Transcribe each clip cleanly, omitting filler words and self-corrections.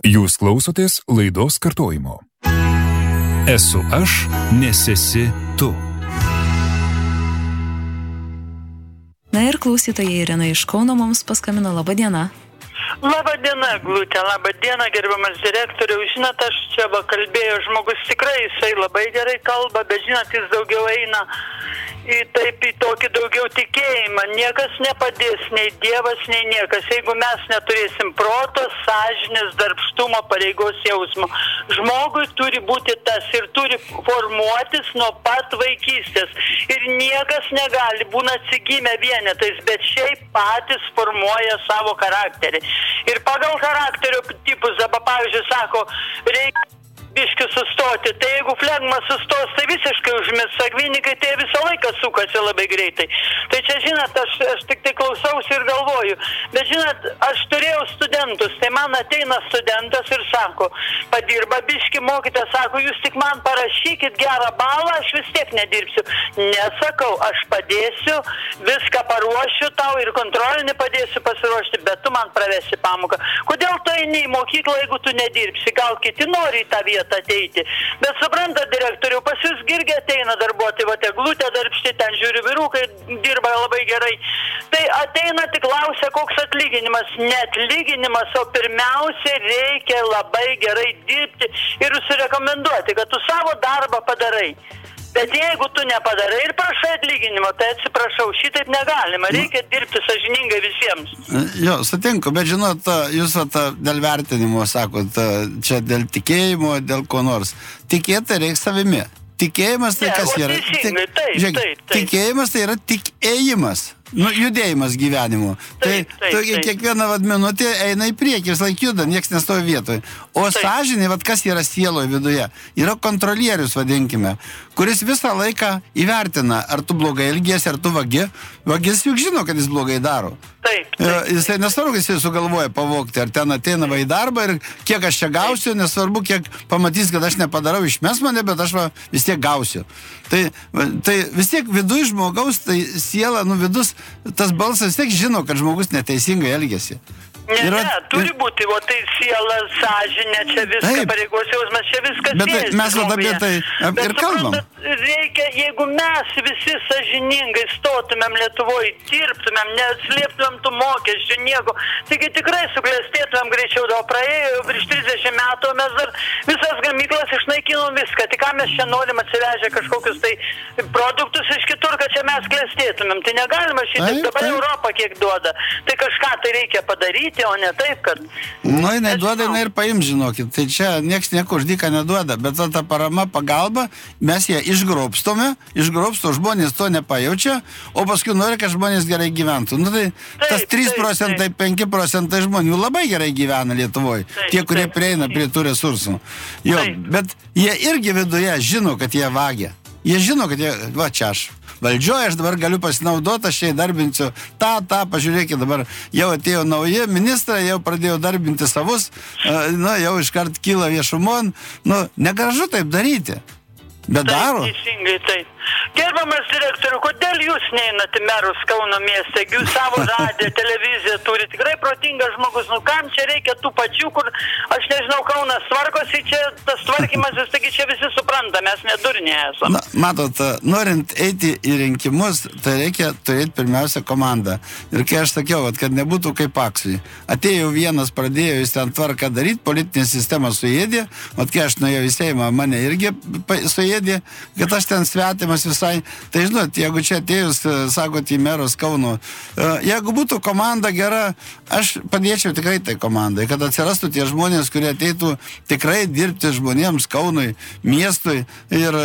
Jūs klausotės laidos kartojimo. Esu aš, nes esi tu. Na ir klausytojai Irena iš Kauno mums paskambino. Labą dieną. Labą dieną, Glūtė, labą dieną, gerbiamas direktoriau. Žinot, aš čia kalbėjo žmogus, tikrai jisai labai gerai kalba, bet žinot, jis daugiau eina į tokį daugiau tikėjimą. Niekas nepadės, nei Dievas, nei niekas. Jeigu mes neturėsim proto, sąžinės, darbštumo, pareigos jausmo, žmogui turi būti tas ir turi formuotis nuo pat vaikystės. Ir niekas negali, būna atsigimę vienetais, bet šiaip patys formuoja savo charakterį. Ir pagal charakterio tipus, pavyzdžiui, sako, reikia biški sustoti. Tai jeigu flegmas sustos, tai visiškai užmis. Sagvinikai tai visą laiką sukasi labai greitai. Tai čia, žinot, aš tik tai klausausi ir galvoju. Bet, žinot, aš turėjau studentus. Tai man ateina studentas ir sako, padirba biški, mokytojas sako, jūs tik man parašykit gerą balą, aš vis tiek nedirbsiu. Nesakau, aš padėsiu, viską paruošiu tau ir kontrolinį padėsiu pasiruošti, bet tu man pravesi pamoką. Kodėl tu eini į mokyklą, jeigu tu nedirbsi? Gal kiti nori į tą vietą ateiti. Bet suprantat, direktoriau, pas jūs irgi ateina darbuotojai, va, Glūtė darbšti, ten žiūri, vyrukai dirba labai gerai. Tai ateina tik klausia, koks atlyginimas. Ne atlyginimas, o pirmiausia reikia labai gerai dirbti ir surekomenduoti, kad tu savo darbą padarai. Bet jeigu tu nepadarai ir prašai atlyginimo, tai atsiprašau, šitaip negalima. Reikia dirbti sąžiningai visiems. Jo, sutinku, bet žinot, jūs dėl vertinimo sakot, čia dėl tikėjimo, dėl ko nors. Tikėti reikia savimi. Tikėjimas tai kas yra? Taip. Tikėjimas tai yra tik ėjimas. Judėjimas gyvenimu. Tai kiekviena minutė eina į priekį, vis laik juda, nieks nestovi vietoje. O sąžinė, kas yra sieloje viduje, yra kontrolierius, vadinkime, kuris visą laiką įvertina, ar tu blogai elgiesi, ar tu vagi. Vagis juk žino, kad jis blogai daro. Taip. Jisai nesvarbu, jis sugalvoja pavogti, ar ten ateina į darbą ir kiek aš čia gausiu, nesvarbu, kiek pamatys, kad aš nepadarau, išmes mane, bet aš vis tiek gausiu. Tai vis tiek viduj žmogaus, tai siela, vidus, tas balsas vis tiek žino, kad žmogus neteisingai elgiasi. Ne, turi būti, o tai siela, sąžinė, čia viskas, pareigos jausmas, čia viskas dėsti. Bet mes apie tai ir kalbam. Reikia, jeigu mes visi sąžiningai stotumėm Lietuvoje, dirbtumėm, neslėptumėm tų mokesčių, nieko, taigi tikrai suklestėtumėm greičiau, daug praėjo prieš 30 metų, mes dar visas gamyklas išnaikinom viską, tai ką mes čia norim atsivežę kažkokius tai produktus iš kitur, kad čia mes klestėtumėm, tai negalima šitaip, dabar Europą kiek duoda, tai kažką tai reikia padaryti, o ne taip, kad... Jinai duoda, jinai ir paim, žinokit. Tai čia nieks nieko už dyką neduoda, bet ta parama, pagalba, mes ją išgrobsto, žmonės to nepajaučia, o paskui nori, kad žmonės gerai gyventų. Tai tas 3%, 5% žmonių labai gerai gyvena Lietuvoje, tie, kurie prieina prie tų resursų. Jo, bet jie irgi viduje žino, kad jie vagia. Jie žino, kad jie, čia aš valdžioje, aš dabar galiu pasinaudoti, aš čia įdarbinsiu pažiūrėkit, dabar jau atėjo nauji ministrai, jau pradėjo darbinti savus, jau iškart kyla viešumon, negražu taip daryti. Bet daro. Teisingai, taip. Gerbiamas direktorių, kodėl jūs neinate merus Kauno mieste? Jūs savo radiją, televiziją turi, tikrai protingas žmogus. Kam čia reikia tų pačių, kur, aš nežinau, Kaunas tvarkosi, čia tas tvarkymas, taigi čia visi supranta, mes nedurniai esame. Matot, norint eiti į rinkimus, tai reikia turėti pirmiausia komandą. Ir kai aš sakiau, kad nebūtų kaip Paksui. Atėjo vienas, pradėjo jis ten tvarką daryti, politinė sistema suėdė, kai aš nuėjau į Seimą, mane irgi suėdė, kad aš ten svetimas visai. Tai žinot, jeigu čia atėjus, sakot, į meros Kauno, jeigu būtų komanda gera, aš padėčiau tikrai tai komandai, kad atsirastų tie žmonės, kurie ateitų tikrai dirbti žmonėms Kaunui, miestui ir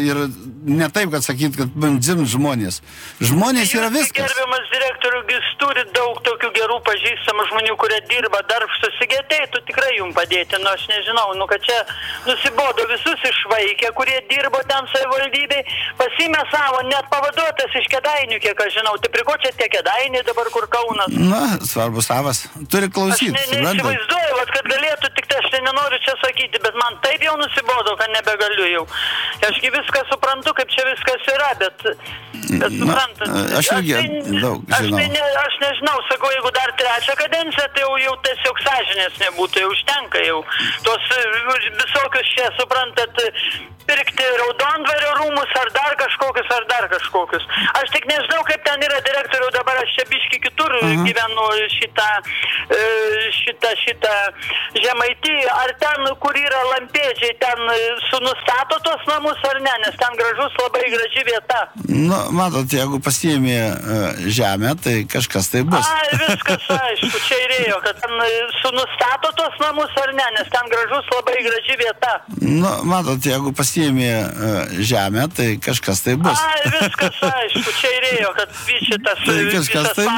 ne taip, kad sakyt, kad bandzim žmonės. Žmonės yra viskas. Gerbiamas direktorių, jis turi daug tokių gerų pažįstamų žmonių, kurie dirba darbštus, ateitų tikrai jums padėti, aš nežinau, kad čia nusibodo visus išvaikė, kurie dirbo ten savivaldybei, pasimė savo, net pavaduotas iš Kėdainių, kiek aš žinau. Tai priko čia tie Kėdainiai dabar, kur Kaunas? Svarbu savas. Turi klausyti. Aš neįsivaizduoju, kad galėtų tik tai, aš tai nenoriu čia sakyti, bet man taip jau nusibodo, kad nebegaliu jau. Ašgi viską suprantu, kaip čia viskas yra, bet suprantat. Aš irgi daug žinau. Aš nežinau, sakau, jeigu dar trečią kadenciją, tai jau tiesiog sąžinės nebūtų, jau užtenka jau. Tos visokius čia, suprantat, pirkti Raudondvario rūmus ar dar kažkokius. Aš tik nežinau, kaip ten yra direktorių, dabar aš čia biški kitur gyvenu šitą Žemaitiją, ar ten, kur yra lampėdžiai, ten sunustato tos namus ar ne, nes ten labai graži vieta. Nu, matot, jeigu pasiėmė žemę, tai kažkas tai bus. Viskas aišku, čia ir ėjo, kad ten sunustato tos namus ar ne, nes ten labai graži vieta. Nu, matot, jeigu pasiėmė žemę, tai kažkas tai bus. Viskas aišku, čia ir ėjo, kad šitas